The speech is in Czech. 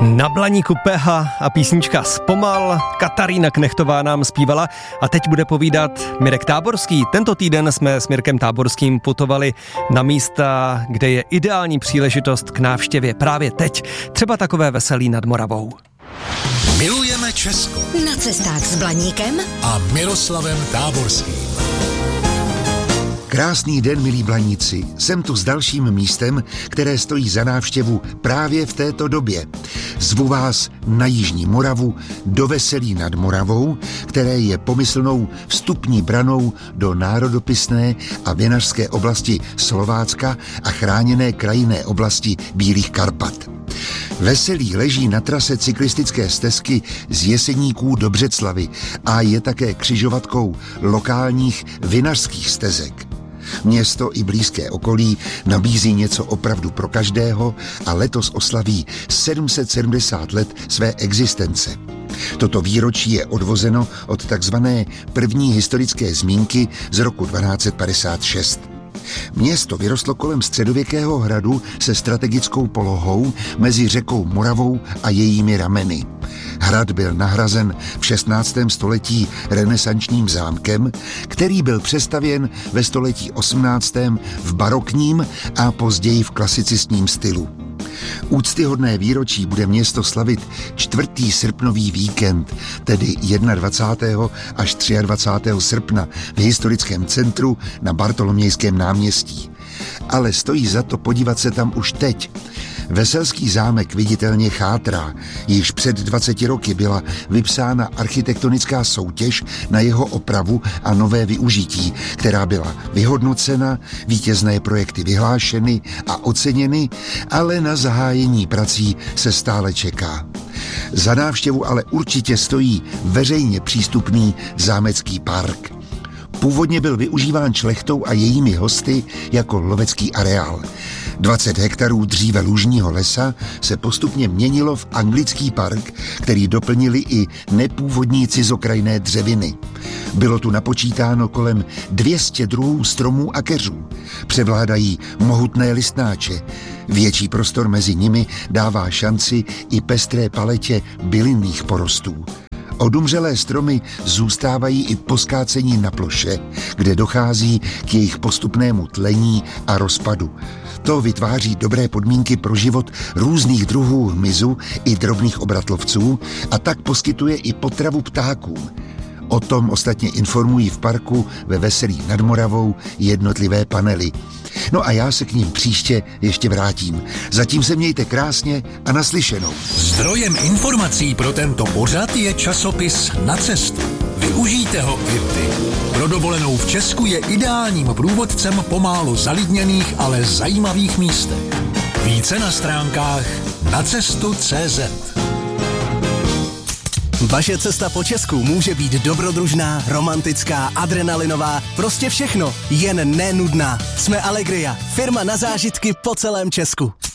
Na Blaníku PH a písnička Zpomal, Katarína Knechtová nám zpívala a teď bude povídat Mirek Táborský. Tento týden jsme s Mirkem Táborským putovali na místa, kde je ideální příležitost k návštěvě právě teď. Třeba takové Veselí nad Moravou. Milujeme Česko. Na cestách s Blaníkem a Miroslavem Táborským. Krásný den, milí Blaníci. Jsem tu s dalším místem, které stojí za návštěvu právě v této době. Zvu vás na Jižní Moravu do Veselí nad Moravou, které je pomyslnou vstupní branou do národopisné a vinařské oblasti Slovácka a chráněné krajinné oblasti Bílých Karpat. Veselí leží na trase cyklistické stezky z Jeseníků do Břeclavi a je také křižovatkou lokálních vinařských stezek. Město i blízké okolí nabízí něco opravdu pro každého a letos oslaví 770 let své existence. Toto výročí je odvozeno od takzvané první historické zmínky z roku 1256. Město vyrostlo kolem středověkého hradu se strategickou polohou mezi řekou Moravou a jejími rameny. Hrad byl nahrazen v 16. století renesančním zámkem, který byl přestavěn ve století 18. v barokním a později v klasicistním stylu. Úctyhodné výročí bude město slavit 4. srpnový víkend, tedy 21. až 23. srpna v historickém centru na Bartolomějském náměstí. Ale stojí za to podívat se tam už teď. Veselský zámek viditelně chátrá. Již před 20 roky byla vypsána architektonická soutěž na jeho opravu a nové využití, která byla vyhodnocena, vítězné projekty vyhlášeny a oceněny, ale na zahájení prací se stále čeká. Za návštěvu ale určitě stojí veřejně přístupný zámecký park. Původně byl využíván šlechtou a jejími hosty jako lovecký areál. 20 hektarů dříve lužního lesa se postupně měnilo v anglický park, který doplnili i nepůvodní cizokrajné dřeviny. Bylo tu napočítáno kolem 200 druhů stromů a keřů. Převládají mohutné listnáče. Větší prostor mezi nimi dává šanci i pestré paletě bylinných porostů. Odumřelé stromy zůstávají i po skácení na ploše, kde dochází k jejich postupnému tlení a rozpadu. To vytváří dobré podmínky pro život různých druhů hmyzu i drobných obratlovců a tak poskytuje i potravu ptákům. O tom ostatně informují v parku ve Veselí nad Moravou jednotlivé panely. No a já se k ním příště ještě vrátím. Zatím se mějte krásně a naslyšenou. Zdrojem informací pro tento pořad je časopis Na cestu. Využijte ho i vy. Pro dovolenou v Česku je ideálním průvodcem po málo zalidněných, ale zajímavých místech. Více na stránkách nacestu.cz. Vaše cesta po Česku může být dobrodružná, romantická, adrenalinová, prostě všechno, jen nenudná. Jsme Allegria, firma na zážitky po celém Česku.